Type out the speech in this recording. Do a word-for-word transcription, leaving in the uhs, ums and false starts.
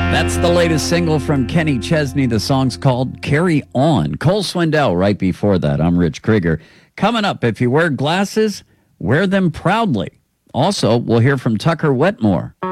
That's the latest single from Kenny Chesney. The song's called Carry On. Cole Swindell right before that. I'm Rich Krieger. Coming up, if you wear glasses, wear them proudly. Also, we'll hear from Tucker Wetmore.